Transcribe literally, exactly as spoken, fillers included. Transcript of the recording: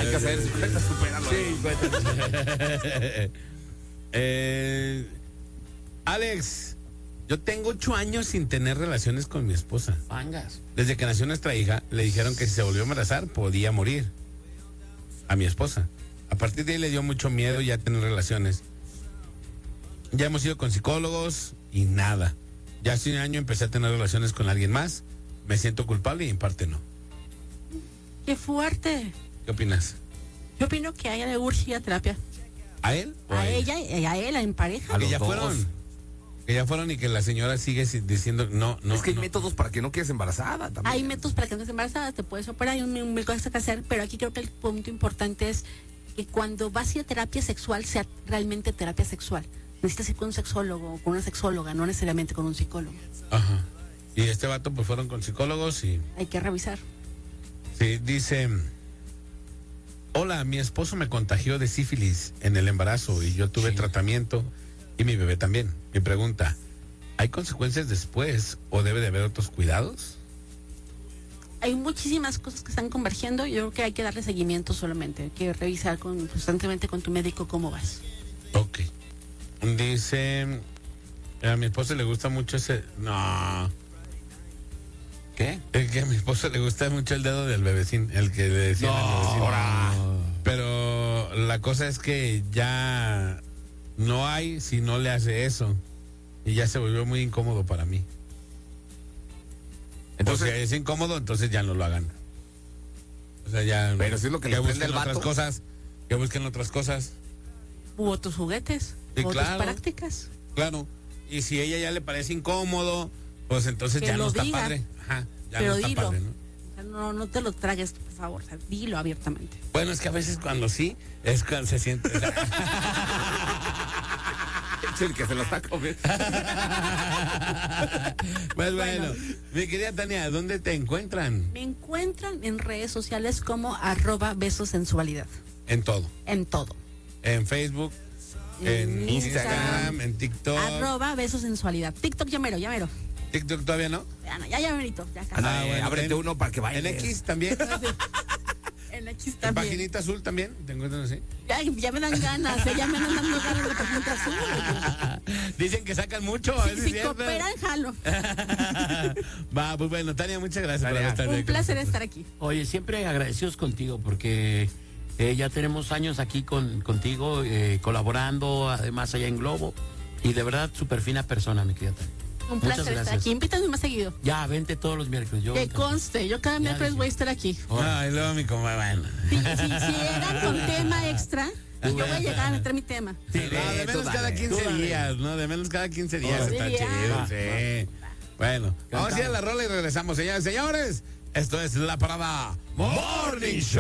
Hay que hacer, cuenta, supéralo. Sí, cuenta. eh, Alex, yo tengo ocho años sin tener relaciones con mi esposa. Pangas. Desde que nació nuestra hija, le dijeron que si se volvió a embarazar, podía morir. A mi esposa. A partir de ahí le dio mucho miedo ya tener relaciones. Ya hemos ido con psicólogos y nada. Ya hace un año empecé a tener relaciones con alguien más. Me siento culpable y en parte no. ¡Qué fuerte! ¿Qué opinas? Yo opino que a ella le urge ir a terapia. ¿A él? o A ella y a él, en pareja. A Que los ya dos. fueron. Que ya fueron y que la señora sigue si- diciendo no, no. Es que hay no. métodos para que no quedes embarazada también. Hay métodos para que no estés embarazada, te puedes operar, hay un un mil cosas que hacer, pero aquí creo que el punto importante es que cuando vas a ir a terapia sexual, sea realmente terapia sexual. Necesitas ir con un sexólogo o con una sexóloga, no necesariamente con un psicólogo. Ajá. Y este vato pues fueron con psicólogos y Hay que revisar. sí, dice, hola, mi esposo me contagió de sífilis en el embarazo y yo tuve Sí. tratamiento y mi bebé también. Mi pregunta, ¿hay consecuencias después o debe de haber otros cuidados? Hay muchísimas cosas que están convergiendo y yo creo que hay que darle seguimiento solamente. Hay que revisar con, constantemente con tu médico cómo vas. Ok. Dice, a mi esposo le gusta mucho ese... No. ¿Qué? Es que a mi esposo le gusta mucho el dedo del bebecín, el que le decían al bebecín. ahora. Pero la cosa es que ya no hay si no le hace eso. Y ya se volvió muy incómodo para mí. Entonces, Entonces- si es incómodo, entonces ya no lo hagan. O sea, ya... Pero si es lo que le prende busquen el otras vato. cosas, que busquen otras cosas. U otros juguetes, Sí, u otras claro. prácticas. Claro. Y si a ella ya le parece incómodo, pues entonces Que ya lo no está diga. padre. Ajá, ya Pero no está dilo. padre, ¿no? O sea, no, no te lo tragues, por favor. O sea, dilo abiertamente. Bueno, es que a veces cuando sí, es cuando se siente... o sea, Es el que se lo está comiendo. pues bueno, mi querida Tania, ¿dónde te encuentran? Me encuentran en redes sociales como arroba besosensualidad. En todo. En todo. En Facebook, en En Instagram, Instagram, en TikTok. Arroba besosensualidad. TikTok ya mero, ya mero. TikTok todavía no. Ya, no, ya, ya merito. Ya casi. Ándale, Ah, bueno, ábrete en- uno para que vaya. En X también. En X En también. Paginita Azul también. ¿Te encuentran así? Ya, ya me dan ganas, ¿eh? Ya me dan dando ganas de paginita azul. Dicen que sacan mucho, a ver si Si, es si cierto. cooperan, jalo. Va, pues bueno, Tania, muchas gracias por Tania, estar Un placer estar aquí. Oye, siempre agradecidos contigo porque eh, ya tenemos años aquí con, contigo, eh, colaborando, además allá en Globo. Y de verdad, súper fina persona, mi querida Tania. Un Muchas placer estar gracias. aquí. Invítame más seguido. Ya, vente todos los miércoles. Yo Que encantado. conste, yo cada miércoles dije. voy a estar aquí. Ay, luego mi comadre, bueno. Si, si, si llegan con tema extra, yo voy a llegar a meter mi tema. Sí, no, de menos tú cada dale, quince tú dale. días, ¿no? De menos cada quince días Sí, está ya. chido, Va, sí. Bueno, vamos a ir a la rola y regresamos, señores, señores. Esto es La Parada Morning Show.